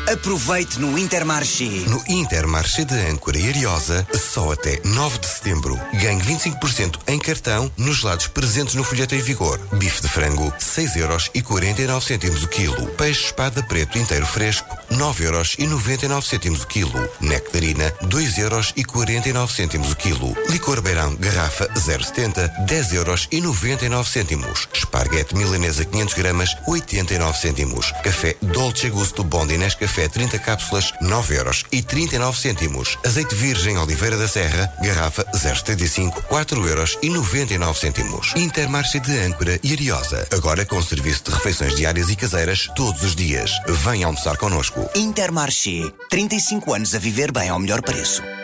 Aproveite no Intermarché. No Intermarché de Âncora e Ariosa, só até 9 de setembro. Ganhe 25% em cartão nos gelados presentes no folheto em vigor. Bife de frango, 6,49€ o quilo. Peixe espada preto inteiro fresco, 9,99€ o quilo. Nectarina, 2,49€ o quilo. Licor Beirão, garrafa 0,70, 10,99€. Esparguete milanesa 500 gramas, 89 cêntimos. Café Dolce Gusto Bondi Nescafé 30 cápsulas, 9,39€. Azeite virgem Oliveira da Serra, garrafa 0,75, 4,99€. Intermarché de Âncora e Ariosa. Agora com serviço de refeições diárias e caseiras todos os dias. Venha almoçar connosco. Intermarché. 35 anos a viver bem ao melhor preço.